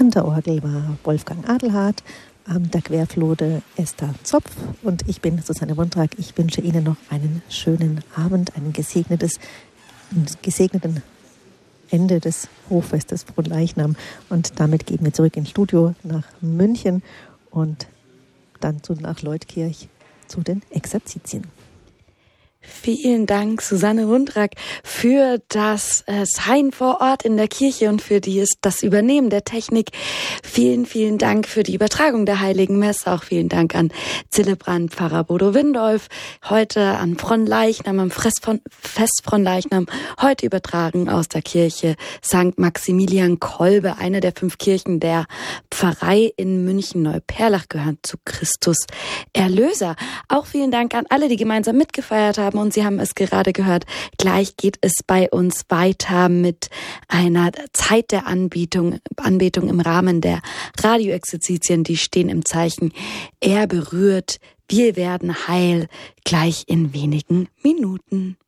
An der Orgel war Wolfgang Adelhardt, an der Querflöte Esther Zopf und ich bin Susanne Wundrak. Ich wünsche Ihnen noch einen schönen Abend, einen gesegneten Ende des Hochfestes Fronleichnam. Und damit gehen wir zurück ins Studio nach München und dann nach Leutkirch zu den Exerzitien. Vielen Dank, Susanne Wundrak, für das Sein vor Ort in der Kirche und für das Übernehmen der Technik. Vielen, vielen Dank für die Übertragung der Heiligen Messe. Auch vielen Dank an Zillebrand, Pfarrer Bodo Windolf. Heute an Fronleichnam, am Fest Fronleichnam. Heute übertragen aus der Kirche St. Maximilian Kolbe, eine der 5 Kirchen der Pfarrei in München-Neuperlach, gehört zu Christus Erlöser. Auch vielen Dank an alle, die gemeinsam mitgefeiert haben. Und Sie haben es gerade gehört, gleich geht es bei uns weiter mit einer Zeit der Anbetung im Rahmen der Radioexerzitien. Die stehen im Zeichen: Er berührt, wir werden heil, gleich in wenigen Minuten.